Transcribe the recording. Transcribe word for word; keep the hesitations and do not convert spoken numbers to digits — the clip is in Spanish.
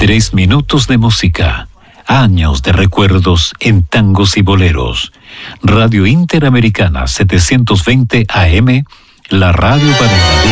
Tres minutos de música. Años de recuerdos en tangos y boleros. Radio Interamericana setecientos veinte A M, la radio para el